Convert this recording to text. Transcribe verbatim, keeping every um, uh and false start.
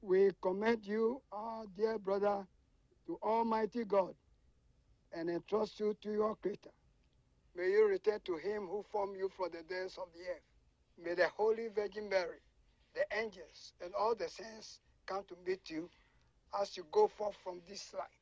We commend you, our dear brother, to Almighty God and entrust you to your Creator. May you return to him who formed you from the depths of the earth. May the Holy Virgin Mary, the angels, and all the saints come to meet you as you go forth from this life.